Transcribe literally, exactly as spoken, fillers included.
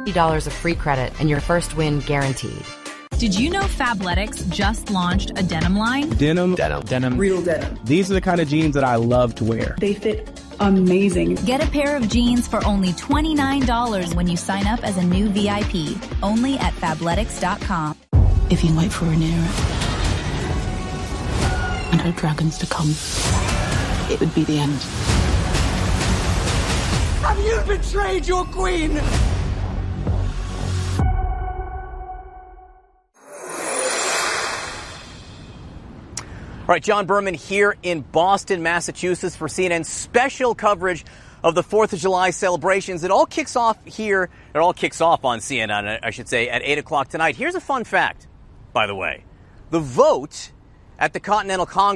fifty dollars of free credit and your first win guaranteed. Did you know Fabletics just launched a denim line? Denim. Denim. Denim. Real denim. These are the kind of jeans that I love to wear. They fit amazing. Get a pair of jeans for only twenty-nine dollars when you sign up as a new V I P. Only at fabletics dot com. If you wait for Rhaenyra and her dragons to come, it would be the end. Have you betrayed your queen? All right, John Berman here in Boston, Massachusetts for C N N's special coverage of the fourth of July celebrations. It all kicks off here. It all kicks off on C N N, I should say, at eight o'clock tonight. Here's a fun fact, by the way. The vote at the Continental Congress